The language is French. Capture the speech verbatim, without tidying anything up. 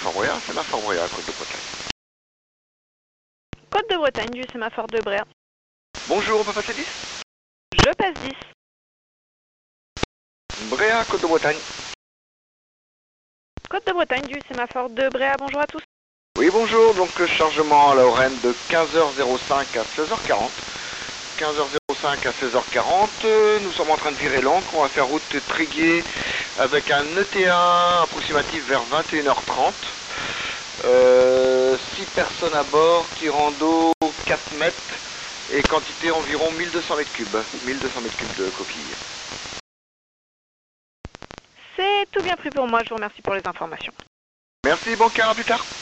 Fort Boyard, c'est ma Fort Boyard, Côte de Bretagne. Côte de Bretagne, du sémaphore de Bréa. Bonjour, on peut passer dix? Je passe dix. Bréa, Côte de Bretagne. Côte de Bretagne, du sémaphore de Bréa, bonjour à tous. Oui, bonjour, donc chargement à la Lorraine de quinze heures zéro cinq à seize heures quarante. quinze heures zéro cinq à seize heures quarante, nous sommes en train de virer l'encre, on va faire route Tréguier avec un E T A approximatif vers vingt et une heures trente. Euh, six personnes à bord, tirant d'eau quatre mètres et quantité environ mille deux cents mètres cubes. mille deux cents mètres cubes de coquilles. C'est tout bien pris pour moi, je vous remercie pour les informations. Merci, bon car, à plus tard.